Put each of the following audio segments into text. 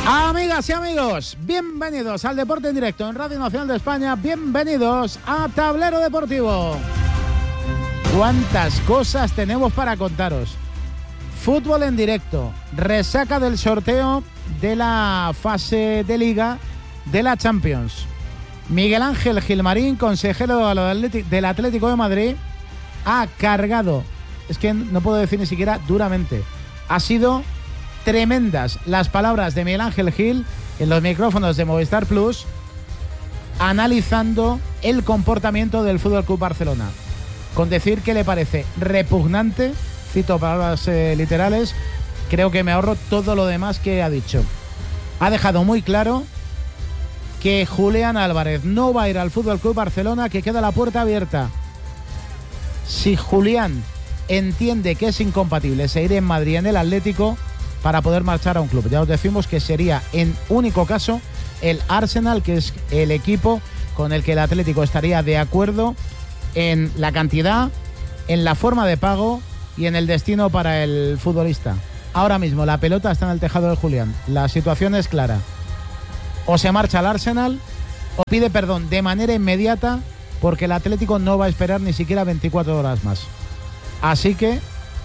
Amigas y amigos, bienvenidos al Deporte en Directo en Radio Nacional de España. Bienvenidos a Tablero Deportivo. ¿Cuántas cosas tenemos para contaros? Fútbol en directo, resaca del sorteo de la fase de Liga de la Champions. Miguel Ángel Gilmarín, consejero del Atlético de Madrid, ha cargado, es que no puedo decir ni siquiera duramente, ha sido tremendas las palabras de Miguel Ángel Gil en los micrófonos de Movistar Plus, analizando el comportamiento del FC Barcelona, con decir que le parece repugnante, cito palabras literales, creo que me ahorro todo lo demás que ha dicho. Ha dejado muy claro que Julián Álvarez no va a ir al FC Barcelona, que queda la puerta abierta. Si Julián entiende que es incompatible seguir en Madrid en el Atlético para poder marchar a un club, ya os decimos que sería en único caso el Arsenal, que es el equipo con el que el Atlético estaría de acuerdo en la cantidad, en la forma de pago y en el destino para el futbolista. Ahora mismo la pelota está en el tejado de Julián. La situación es clara. O se marcha al Arsenal o pide perdón de manera inmediata, porque el Atlético no va a esperar ni siquiera 24 horas más. Así que,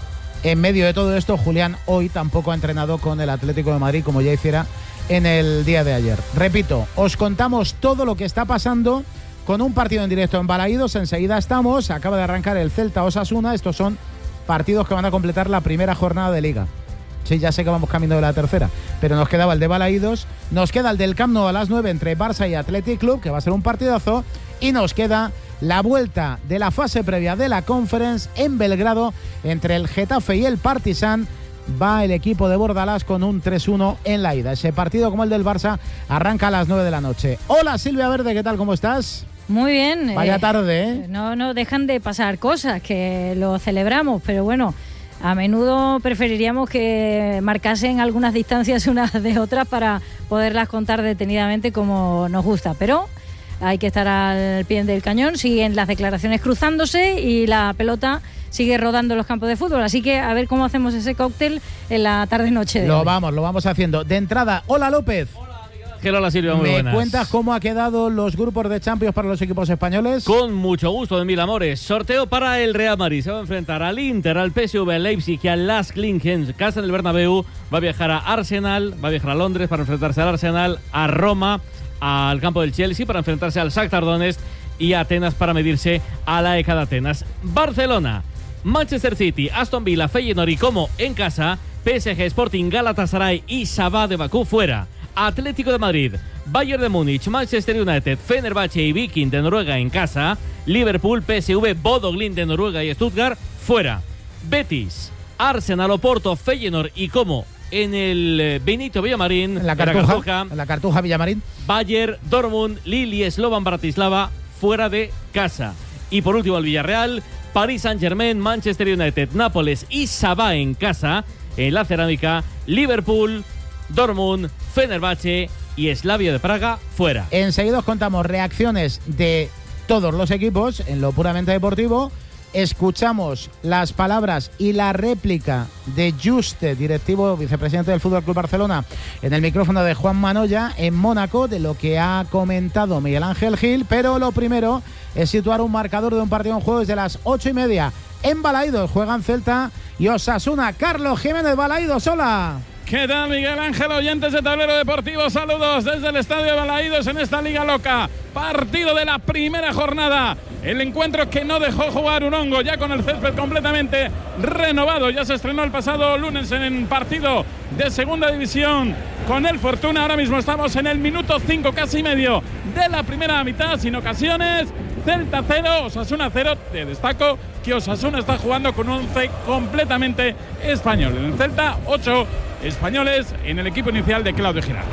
en medio de todo esto, Julián hoy tampoco ha entrenado con el Atlético de Madrid como ya hiciera en el día de ayer. Repito, os contamos todo lo que está pasando con un partido en directo en Balaídos. Enseguida estamos, acaba de arrancar el Celta Osasuna. Estos son partidos que van a completar la primera jornada de Liga. Sí, ya sé que vamos camino de la tercera, pero nos quedaba el de Balaídos, nos queda el del Camp Nou a las 9 entre Barça y Athletic Club, que va a ser un partidazo, y nos queda la vuelta de la fase previa de la Conference en Belgrado entre el Getafe y el Partizan. Va el equipo de Bordalás con un 3-1 en la ida. Ese partido, como el del Barça, arranca a las 9 de la noche. Hola Silvia Verde, ¿qué tal? ¿Cómo estás? Muy bien. Vaya tarde, ¿eh? No dejan de pasar cosas, que lo celebramos, pero bueno, a menudo preferiríamos que marcasen algunas distancias unas de otras para poderlas contar detenidamente como nos gusta, pero hay que estar al pie del cañón. Siguen las declaraciones cruzándose y la pelota sigue rodando en los campos de fútbol, así que a ver cómo hacemos ese cóctel en la tarde-noche de hoy. Lo vamos haciendo. De entrada, hola López. Hola Silvia, muy buenas. ¿Me cuentas cómo ha quedado los grupos de Champions para los equipos españoles? Con mucho gusto, de mil amores. Sorteo para el Real Madrid. Se va a enfrentar al Inter, al PSV, al Leipzig y al Las Klingens. Casa en el Bernabéu. Va a viajar a Arsenal, va a viajar a Londres para enfrentarse al Arsenal, a Roma, al campo del Chelsea para enfrentarse al Shakhtar Donetsk y a Atenas para medirse a la ECA de Atenas. Barcelona, Manchester City, Aston Villa, Feyenoord y Como en casa. PSG, Sporting, Galatasaray y Sabah de Bakú fuera. Atlético de Madrid, Bayern de Múnich, Manchester United, Fenerbahce y Viking de Noruega en casa. Liverpool, PSV, Bodo Glimt de Noruega y Stuttgart fuera. Betis, Arsenal, Oporto, Feyenoord y Como en el Benito Villamarín, en la Cartuja Villamarín. Bayern, Dortmund, Lille y Slovan Bratislava fuera de casa. Y por último el Villarreal, Paris Saint-Germain, Manchester United, Nápoles y Sabah en casa. En la Cerámica, Liverpool, Dortmund, Fenerbahce y Slavia de Praga fuera. Enseguida os contamos reacciones de todos los equipos en lo puramente deportivo. Escuchamos las palabras y la réplica de Juste, directivo vicepresidente del FC Barcelona, en el micrófono de Juan Manoya en Mónaco, de lo que ha comentado Miguel Ángel Gil. Pero lo primero es situar un marcador de un partido en juego desde las 8:30. En Balaídos juegan Celta y Osasuna. Carlos Jiménez, Balaídos, hola. ¿Qué tal, Miguel Ángel? Oyentes de Tablero Deportivo, saludos desde el Estadio de Balaídos en esta Liga Loca. Partido de la primera jornada. El encuentro que no dejó jugar un hongo, ya con el césped completamente renovado. Ya se estrenó el pasado lunes en partido de segunda división con el Fortuna. Ahora mismo estamos en el minuto 5, casi medio de la primera mitad, sin ocasiones. Celta 0, Osasuna 0. Te destaco que Osasuna está jugando con un 11 completamente español. En el Celta, 8 españoles en el equipo inicial de Claudio Giralde.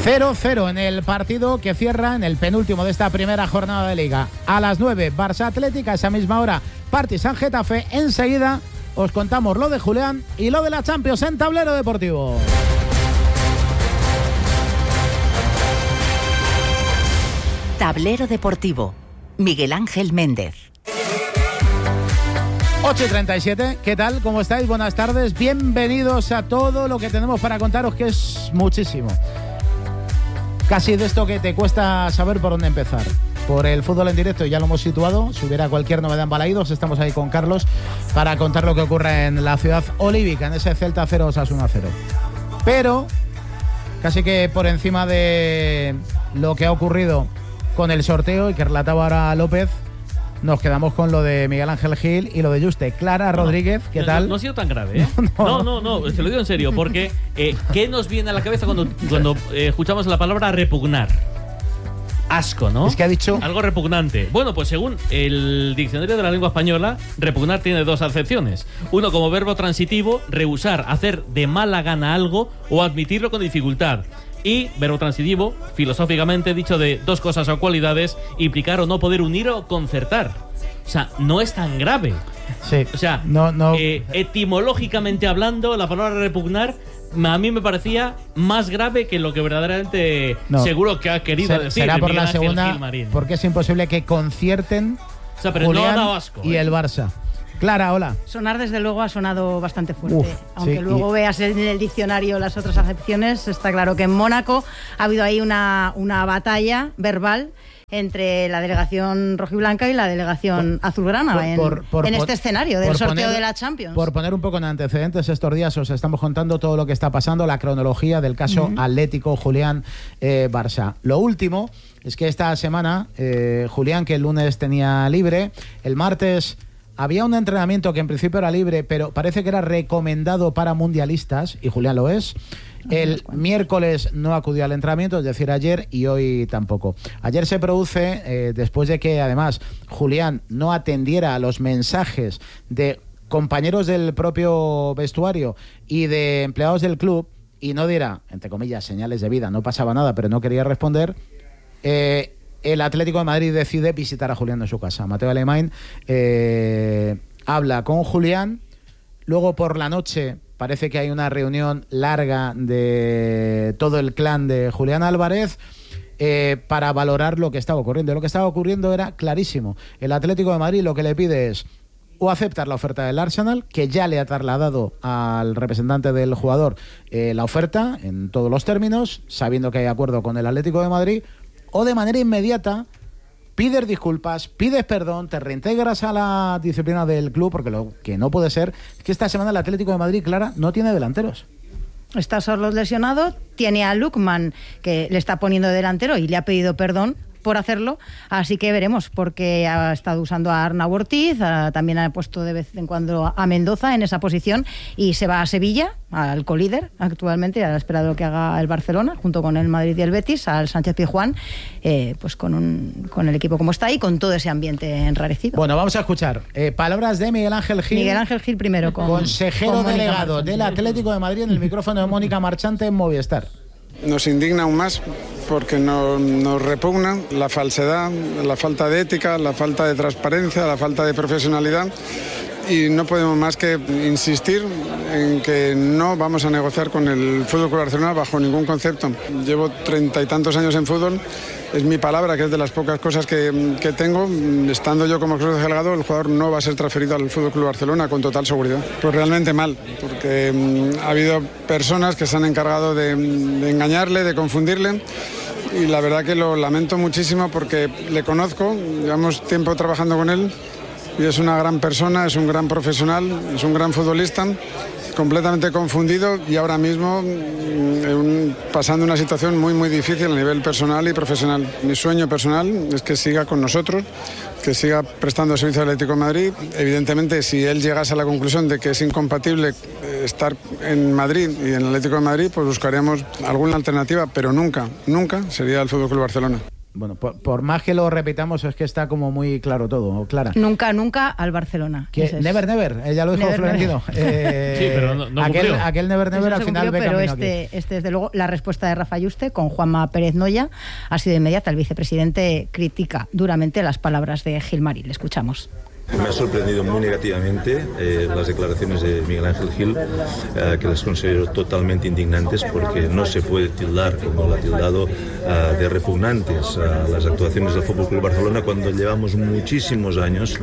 0-0 en el partido que cierra en el penúltimo de esta primera jornada de Liga. A las 9, Barça Atlética, a esa misma hora, Partizan Getafe. Enseguida os contamos lo de Julián y lo de la Champions en Tablero Deportivo. Tablero Deportivo, Miguel Ángel Méndez. 8:37, ¿qué tal? ¿Cómo estáis? Buenas tardes, bienvenidos a todo lo que tenemos para contaros, que es muchísimo. Casi de esto que te cuesta saber por dónde empezar. Por el fútbol en directo ya lo hemos situado. Si hubiera cualquier novedad en Balaídos, estamos ahí con Carlos para contar lo que ocurre en la ciudad olívica, en ese Celta 0 Osasuna 0. Pero casi que por encima de lo que ha ocurrido con el sorteo y que relataba ahora López, nos quedamos con lo de Miguel Ángel Gil y lo de Juste. Clara Rodríguez, ¿qué tal? No ha sido tan grave, ¿eh? No, te lo digo en serio, porque ¿qué nos viene a la cabeza cuando escuchamos la palabra repugnar? Asco, ¿no? Es que ha dicho algo repugnante. Bueno, pues según el diccionario de la lengua española, repugnar tiene dos acepciones. Uno como verbo transitivo, rehusar, hacer de mala gana algo o admitirlo con dificultad. Y verbo transitivo, filosóficamente dicho de dos cosas o cualidades, implicar o no poder unir o concertar. O sea, no es tan grave. Sí. O sea, etimológicamente hablando, la palabra repugnar a mí me parecía más grave que lo que verdaderamente seguro que ha querido decir. Será por la segunda, Gilmarín. porque es imposible que concierten pero Julián no ha dado asco, y el Barça. Clara, hola. Sonar, desde luego, ha sonado bastante fuerte. Aunque luego veas en el diccionario las otras acepciones, está claro que en Mónaco ha habido ahí una batalla verbal entre la delegación rojiblanca y la delegación azulgrana en este escenario del sorteo de la Champions. Por poner un poco en antecedentes, estos días os estamos contando todo lo que está pasando, la cronología del caso Atlético Julián Barça. Lo último es que esta semana Julián, que el lunes tenía libre, el martes había un entrenamiento que en principio era libre, pero parece que era recomendado para mundialistas, y Julián lo es. El miércoles no acudió al entrenamiento, es decir, ayer, y hoy tampoco. Ayer se produce, después de que además Julián no atendiera a los mensajes de compañeros del propio vestuario y de empleados del club, y no diera, entre comillas, señales de vida, no pasaba nada, pero no quería responder, el Atlético de Madrid decide visitar a Julián en su casa. Mateo Alemán habla con Julián, luego por la noche parece que hay una reunión larga de todo el clan de Julián Álvarez para valorar lo que estaba ocurriendo. Lo que estaba ocurriendo era clarísimo. El Atlético de Madrid lo que le pide es o aceptar la oferta del Arsenal, que ya le ha trasladado al representante del jugador la oferta en todos los términos, sabiendo que hay acuerdo con el Atlético de Madrid, o de manera inmediata pides disculpas, pides perdón, te reintegras a la disciplina del club, porque lo que no puede ser es que esta semana el Atlético de Madrid, Clara, no tiene delanteros. Está Sorloth lesionado, tiene a Lukman, que le está poniendo de delantero y le ha pedido perdón por hacerlo, así que veremos, porque ha estado usando a Arnau Ortiz, también ha puesto de vez en cuando a Mendoza en esa posición, y se va a Sevilla, al colíder actualmente, a la espera de lo que haga el Barcelona, junto con el Madrid y el Betis, al Sánchez Pizjuán, pues con el equipo como está y con todo ese ambiente enrarecido. Bueno, vamos a escuchar palabras de Miguel Ángel Gil. Miguel Ángel Gil primero, consejero delegado del Atlético de Madrid, en el micrófono de Mónica Marchante en Movistar. Nos indigna aún más porque nos repugna la falsedad, la falta de ética, la falta de transparencia, la falta de profesionalidad, y no podemos más que insistir en que no vamos a negociar con el FC Barcelona bajo ningún concepto. Llevo 30 y tantos años en fútbol, es mi palabra, que es de las pocas cosas que tengo. Estando yo como consejero delegado, el jugador no va a ser transferido al FC Barcelona con total seguridad. Pues realmente mal, porque ha habido personas que se han encargado de engañarle, de confundirle, y la verdad que lo lamento muchísimo porque le conozco, llevamos tiempo trabajando con él, y es una gran persona, es un gran profesional, es un gran futbolista, completamente confundido y ahora mismo pasando una situación muy muy difícil a nivel personal y profesional. Mi sueño personal es que siga con nosotros, que siga prestando servicio al Atlético de Madrid. Evidentemente, si él llegase a la conclusión de que es incompatible estar en Madrid y en el Atlético de Madrid, pues buscaríamos alguna alternativa, pero nunca sería el FC Barcelona. Bueno, por más que lo repitamos, es que está como muy claro todo, Clara. Nunca al Barcelona. Never, ya lo dijo never, Florentino. Sí, pero no aquel never al final ve pero camino desde luego, la respuesta de Rafa Juste con Juanma Pérez Noya ha sido inmediata. El vicepresidente critica duramente las palabras de Gilmarín. Le escuchamos. Me ha sorprendido muy negativamente las declaraciones de Miguel Ángel Gil, que las considero totalmente indignantes, porque no se puede tildar, como lo ha tildado, de repugnantes a las actuaciones del Fútbol Club Barcelona, cuando llevamos muchísimos años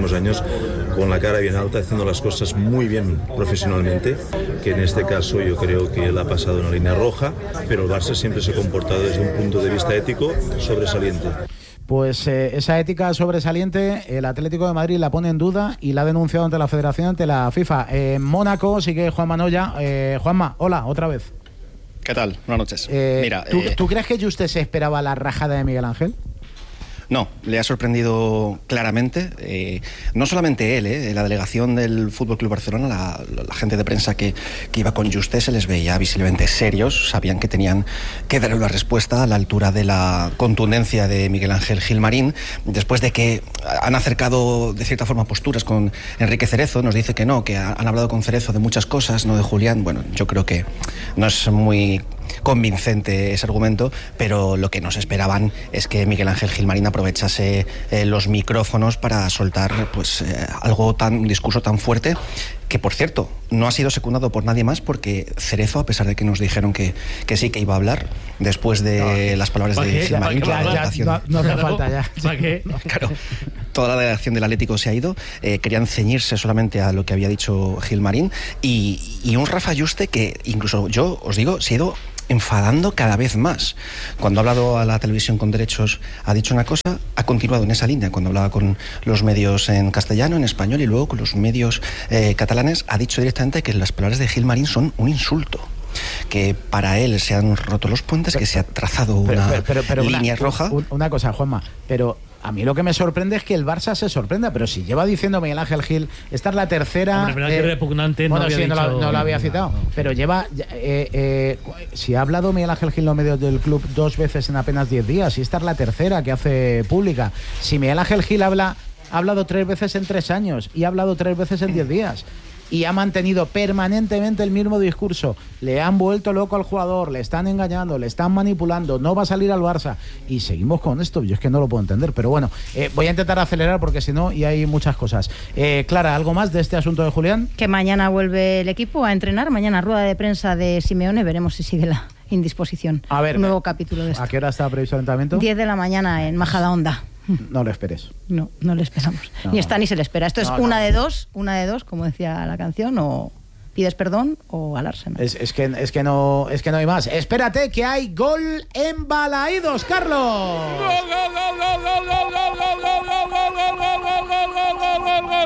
con la cara bien alta, haciendo las cosas muy bien profesionalmente, que en este caso yo creo que él ha pasado una línea roja, pero el Barça siempre se ha comportado desde un punto de vista ético sobresaliente. Pues esa ética sobresaliente, el Atlético de Madrid la pone en duda y la ha denunciado ante la Federación, ante la FIFA. En Mónaco sigue Juanma Noya. Juanma, hola, otra vez. ¿Qué tal? Buenas noches. Mira, ¿tú crees que Juste se esperaba la rajada de Miguel Ángel? No, le ha sorprendido claramente, no solamente él, la delegación del Fútbol Club Barcelona, la gente de prensa que iba con Juste, se les veía visiblemente serios, sabían que tenían que darle una respuesta a la altura de la contundencia de Miguel Ángel Gilmarín, después de que han acercado de cierta forma posturas con Enrique Cerezo. Nos dice que no, que han hablado con Cerezo de muchas cosas, no de Julián. Bueno, yo creo que no es muy convincente ese argumento, pero lo que nos esperaban es que Miguel Ángel Gilmarín aprovechase los micrófonos para soltar un discurso tan fuerte, que por cierto no ha sido secundado por nadie más, porque Cerezo, a pesar de que nos dijeron que sí que iba a hablar después de las palabras de Gilmarín, no hace falta ya. ¿Para qué? Claro, toda la delegación del Atlético se ha ido, querían ceñirse solamente a lo que había dicho Gilmarín, y un Rafa Juste que incluso yo os digo se ha ido enfadando cada vez más. Cuando ha hablado a la televisión con derechos ha dicho una cosa, ha continuado en esa línea. Cuando hablaba con los medios en castellano, en español y luego con los medios catalanes, ha dicho directamente que las palabras de Gilmarín son un insulto, que para él se han roto los puentes, que se ha trazado una línea roja. Una cosa, Juanma, pero a mí lo que me sorprende es que el Barça se sorprenda, pero si lleva diciendo Miguel Ángel Gil, esta es la tercera... Hombre, pero que repugnante bueno, no había sí, dicho... no lo había citado, no. Pero lleva... si ha hablado Miguel Ángel Gil en los medios del club 2 veces en apenas 10 días, y esta es la tercera que hace pública. Si Miguel Ángel Gil ha hablado 3 veces en 3 años y ha hablado 3 veces en 10 días... y ha mantenido permanentemente el mismo discurso, le han vuelto loco al jugador, le están engañando, le están manipulando, no va a salir al Barça, y seguimos con esto. Yo es que no lo puedo entender, pero bueno, voy a intentar acelerar porque si no, y hay muchas cosas. Clara, ¿algo más de este asunto de Julián? Que mañana vuelve el equipo a entrenar, mañana rueda de prensa de Simeone, veremos si sigue la indisposición. A ver, un nuevo capítulo de esto. ¿A qué hora está previsto el entrenamiento? 10 de la mañana en Majadahonda. No lo esperes. No le esperamos. No. Ni está ni se le espera. Esto es una de dos, como decía la canción, o pides perdón o al Arsenal. Es que no hay más. Espérate, que hay gol en Balaídos, Carlos. ¡Gol, gol, gol, gol, gol, gol, gol, gol, gol, gol, gol, gol, gol, gol, gol, gol!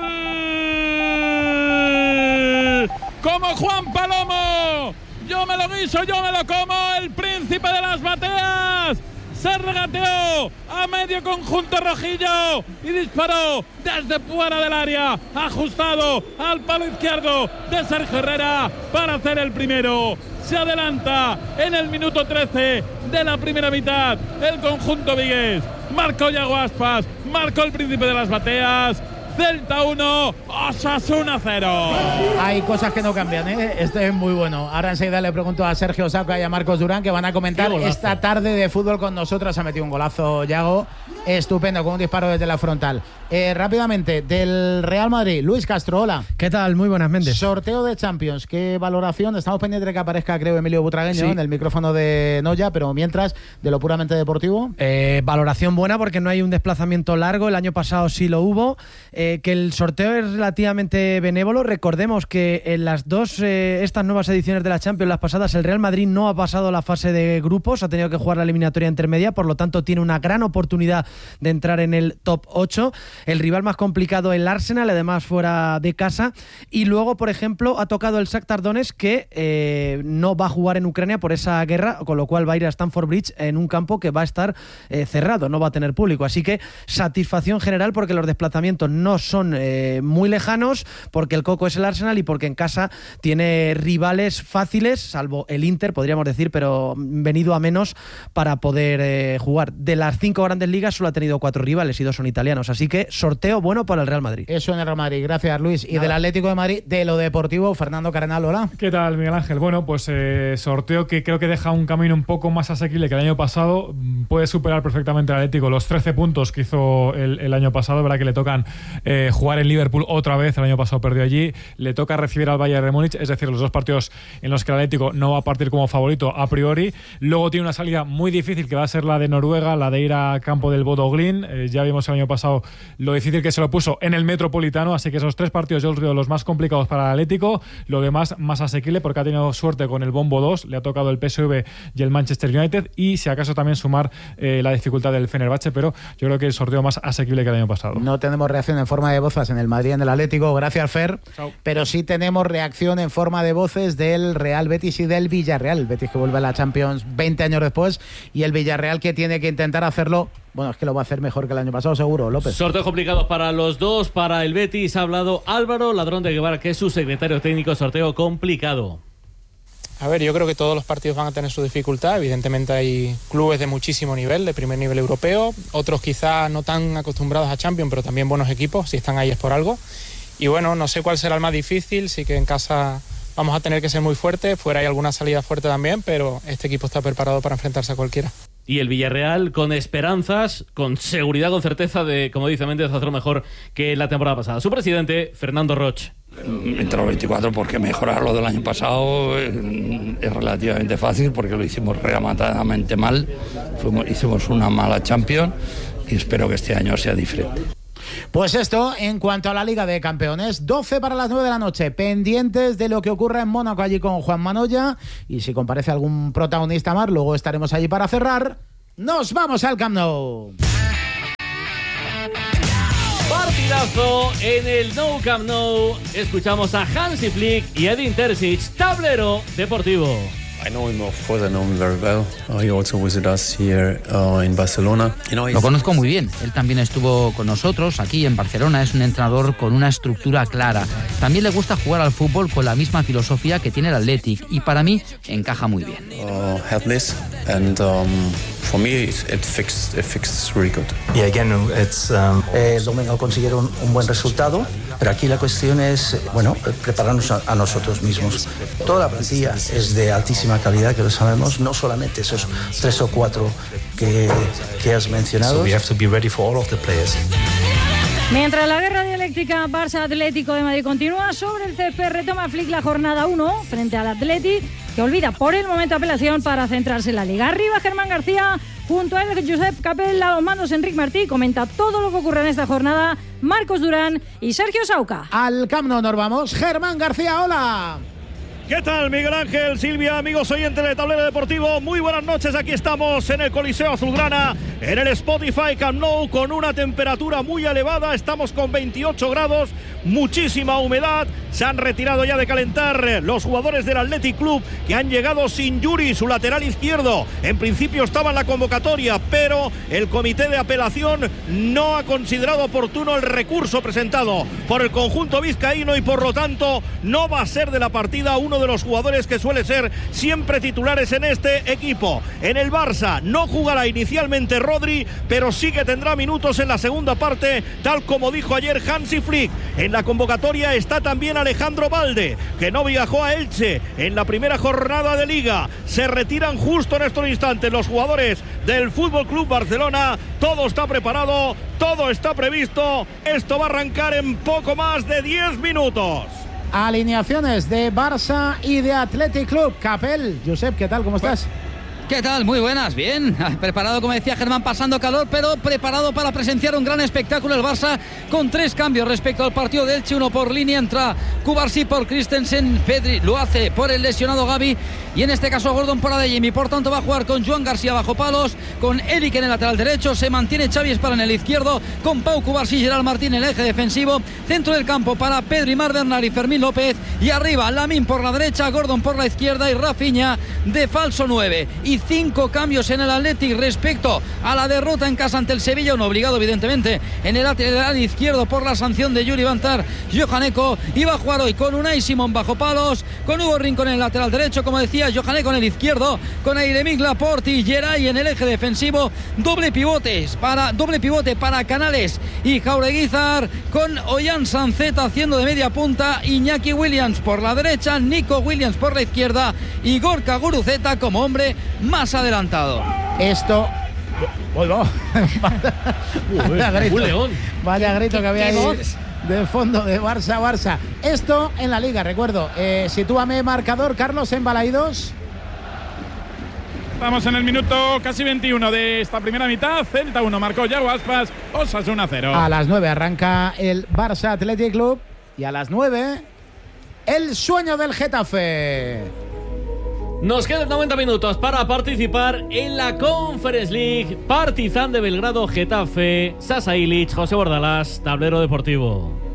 Como Juan Palomo. Yo me lo guiso, yo me lo como, el príncipe de las bateas. Se regateó a medio conjunto rojillo y disparó desde fuera del área, ajustado al palo izquierdo de Sergio Herrera para hacer el primero. Se adelanta en el minuto 13 de la primera mitad el conjunto vigués. Marcó Yago Aspas, marcó el príncipe de las bateas. Celta 1, Osasuna 0. Hay cosas que no cambian, ¿eh? Esto es muy bueno. Ahora enseguida le pregunto a Sergio Saca y a Marcos Durán, que van a comentar esta tarde de fútbol con nosotros. Ha metido un golazo Yago, estupendo, con un disparo desde la frontal. Rápidamente, del Real Madrid, Luis Castro, hola. ¿Qué tal? Muy buenas, Méndez. Sorteo de Champions, ¿qué valoración? Estamos pendientes de que aparezca, creo, Emilio Butragueño en el micrófono de Noya, pero mientras, de lo puramente deportivo. Valoración buena porque no hay un desplazamiento largo, el año pasado sí lo hubo. Que el sorteo es relativamente benévolo. Recordemos que en las dos estas nuevas ediciones de la Champions, las pasadas, el Real Madrid no ha pasado la fase de grupos, ha tenido que jugar la eliminatoria intermedia, por lo tanto tiene una gran oportunidad de entrar en el top 8. El rival más complicado, el Arsenal, además fuera de casa, y luego, por ejemplo, ha tocado el Shakhtar Donetsk, que no va a jugar en Ucrania por esa guerra, con lo cual va a ir a Stamford Bridge en un campo que va a estar cerrado, no va a tener público, así que satisfacción general porque los desplazamientos no son muy lejanos, porque el coco es el Arsenal y porque en casa tiene rivales fáciles, salvo el Inter, podríamos decir, pero venido a menos para poder jugar. De las 5 grandes ligas solo ha tenido 4 rivales y 2 son italianos, así que sorteo bueno para el Real Madrid. Eso en el Real Madrid, gracias Luis. Y del Atlético de Madrid, de lo deportivo, Fernando Cardenal, hola. ¿Qué tal, Miguel Ángel? Bueno, pues sorteo que creo que deja un camino un poco más asequible que el año pasado. Puede superar perfectamente al Atlético los 13 puntos que hizo el año pasado. Verdad que le tocan jugar en Liverpool otra vez, el año pasado perdió allí, le toca recibir al Bayern de Múnich, es decir, los 2 partidos en los que el Atlético no va a partir como favorito a priori. Luego tiene una salida muy difícil que va a ser la de Noruega, la de ir a campo del Bodo Glimt. Ya vimos el año pasado lo difícil que se lo puso en el Metropolitano, así que esos 3 partidos yo los digo los más complicados para el Atlético, lo demás más asequible porque ha tenido suerte con el Bombo 2, le ha tocado el PSV y el Manchester United, y si acaso también sumar la dificultad del Fenerbahce, pero yo creo que el sorteo más asequible que el año pasado. No tenemos reacción en forma de voces en el Madrid y en el Atlético, gracias Fer. Chao. Pero sí tenemos reacción en forma de voces del Real Betis y del Villarreal. El Betis que vuelve a la Champions 20 años después y el Villarreal que tiene que intentar hacerlo. Bueno, es que lo va a hacer mejor que el año pasado, seguro, López. Sorteos complicados para los dos. Para el Betis ha hablado Álvaro Ladrón de Guevara, que es su secretario técnico. Sorteo complicado. A ver, yo creo que todos los partidos van a tener su dificultad. Evidentemente hay clubes de muchísimo nivel, de primer nivel europeo. Otros quizás no tan acostumbrados a Champions, pero también buenos equipos. Si están ahí es por algo. Y bueno, no sé cuál será el más difícil. Sí que en casa vamos a tener que ser muy fuertes. Fuera hay alguna salida fuerte también, pero este equipo está preparado para enfrentarse a cualquiera. Y el Villarreal con esperanzas, con seguridad, con certeza de, como dice Méndez, hacerlo mejor que la temporada pasada. Su presidente, Fernando Roch. Entre los 24, porque mejorar lo del año pasado es relativamente fácil, porque lo hicimos rematadamente mal. Hicimos una mala Champions y espero que este año sea diferente. Pues esto en cuanto a la Liga de Campeones. 12 para las 9 de la noche, pendientes de lo que ocurra en Mónaco allí con Juan Manoya, y si comparece algún protagonista más, luego estaremos allí para cerrar. ¡Nos vamos al Camp Nou! Partidazo en el Nou Camp Nou. Escuchamos a Hansi Flick y Edin Terzic, Tablero Deportivo. I know him, of course, I know him very well. He also visited us here in Barcelona. Lo conozco muy bien. Él también estuvo con nosotros aquí en Barcelona. Es un entrenador con una estructura clara. También le gusta jugar al fútbol con la misma filosofía que tiene el Athletic, y para mí encaja muy bien. Headless, and for me it fits really good. Y again, el domingo consiguieron un buen resultado, pero aquí la cuestión es, prepararnos a nosotros mismos. Toda la plantilla es de altísima calidad, que lo sabemos, no solamente esos 3 o 4 que has mencionado. So we have to be ready for all of the players. Mientras la guerra dialéctica Barça-Atlético de Madrid continúa, sobre el césped retoma Flick la jornada 1 frente al Athletic, que olvida por el momento apelación para centrarse en la Liga. Arriba Germán García, junto a él Josep Capel, a los mandos Enric Martí. Comenta todo lo que ocurre en esta jornada Marcos Durán y Sergio Sauca. Al Camp Nou nos vamos. Germán García, hola. ¿Qué tal, Miguel Ángel, Silvia, amigos oyentes de Tablero Deportivo? Muy buenas noches, aquí estamos en el Coliseo Azulgrana, en el Spotify Camp Nou, con una temperatura muy elevada. Estamos con 28 grados, muchísima humedad. Se han retirado ya de calentar los jugadores del Athletic Club, que han llegado sin Yuri, su lateral izquierdo. En principio estaba en la convocatoria, pero el comité de apelación no ha considerado oportuno el recurso presentado por el conjunto vizcaíno, y por lo tanto no va a ser de la partida uno de los jugadores que suele ser siempre titulares en este equipo. En el Barça no jugará inicialmente Rodri, pero sí que tendrá minutos en la segunda parte, tal como dijo ayer Hansi Flick. En la convocatoria está también Alejandro Balde, que no viajó a Elche en la primera jornada de Liga. Se retiran justo en estos instantes los jugadores del Fútbol Club Barcelona. Todo está preparado, todo está previsto. Esto va a arrancar en poco más de 10 minutos. Alineaciones de Barça y de Athletic Club. Capel, Josep, ¿qué tal? ¿Cómo estás? ¿Qué tal? Muy buenas, bien. Preparado, como decía Germán, pasando calor, pero preparado para presenciar un gran espectáculo. El Barça con 3 cambios respecto al partido de Elche. Uno por línea, entra Cubarsí por Christensen, Pedri lo hace por el lesionado Gavi, y en este caso Gordon por Adeyemi. Por tanto va a jugar con Joan García bajo palos, con Eric en el lateral derecho. Se mantiene Xavi Espara en el izquierdo, con Pau Cubarsí y Gerard Martín en el eje defensivo. Centro del campo para Pedri, Mar Bernal y Fermín López, y arriba Lamine por la derecha, Gordon por la izquierda y Rafinha de falso 9. Y y 5 cambios en el Athletic respecto a la derrota en casa ante el Sevilla, un obligado evidentemente en el lateral izquierdo por la sanción de Yuri Bantar. Johaneko iba a jugar hoy con Unai Simón bajo palos, con Hugo Rincón en el lateral derecho, como decía, Johaneko en el izquierdo, con Airemic Laporte y Geray en el eje defensivo, doble pivote para Canales y Jaureguizar, con Ollán Sanceta haciendo de media punta, Iñaki Williams por la derecha, Nico Williams por la izquierda y Gorka Guruceta como hombre más adelantado. Esto... Vaya grito que había ahí de fondo de Barça. Esto en la Liga, recuerdo. Sitúame marcador, Carlos, en Balaídos. Estamos en el minuto casi 21 de esta primera mitad. Celta 1, marcó Yago Aspas, Osasuna 0. A las 9 arranca el Barça Athletic Club y a las 9 el sueño del Getafe. Nos quedan 90 minutos para participar en la Conference League. Partizan de Belgrado, Getafe, Sasa Ilic, José Bordalás, Tablero Deportivo.